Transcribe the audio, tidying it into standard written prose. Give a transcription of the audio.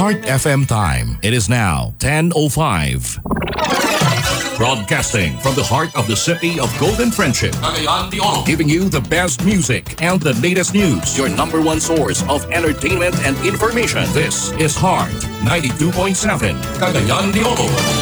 Heart FM time. It is now 10:05. Broadcasting from the heart of the city of Golden Friendship. Cagayan de Oro. Giving you the best music and the latest news. Your number one source of entertainment and information. This is Heart 92.7. Cagayan de Oro.